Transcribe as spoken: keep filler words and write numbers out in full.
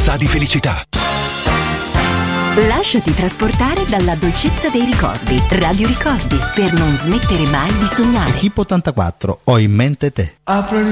sa di felicità. Lasciati trasportare dalla dolcezza dei ricordi. Radio Ricordi, per non smettere mai di sognare. Equipo ottantaquattro, ho in mente te. Apro